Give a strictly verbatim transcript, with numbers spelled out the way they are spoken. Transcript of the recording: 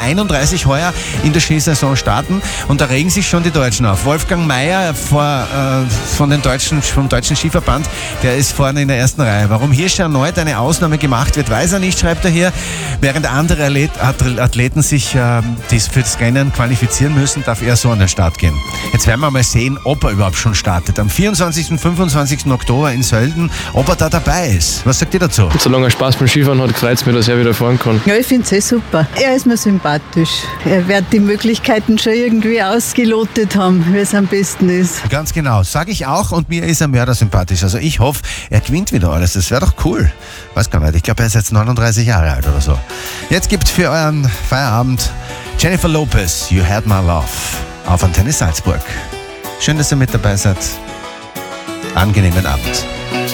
einunddreißig heuer in der Skisaison starten und da regen sich schon die Deutschen auf. Wolfgang Meier vor, äh, von den Deutschen, vom Deutschen Skiverband, der ist vorne in der ersten Reihe. Warum hier schon erneut eine Ausnahme gemacht wird, weiß er nicht, schreibt er hier. Während andere Athleten sich äh, dies für das Rennen qualifizieren müssen, darf er so an den Start gehen. Jetzt werden wir mal sehen, ob er überhaupt schon startet. Am vierundzwanzigsten und fünfundzwanzigsten Oktober in Sölden, ob er da dabei ist. Was sagt ihr dazu? Solange er Spaß beim Skifahren hat, freut es mich, dass er wieder fahren kann. Ja, ich finde es eh super. Er ist mir sympathisch. Er wird die Möglichkeiten schon irgendwie ausgelotet haben, wie es am besten ist. Ganz genau, sage ich auch, und mir ist er mördersympathisch. Also ich hoffe, er gewinnt wieder alles. Das wäre doch cool. Weiß gar nicht, ich glaube, er ist jetzt neununddreißig Jahre alt oder so. Jetzt gibt für euren Feierabend Jennifer Lopez, You Had My Love, auf Antenne Salzburg. Schön, dass ihr mit dabei seid. Angenehmen Abend.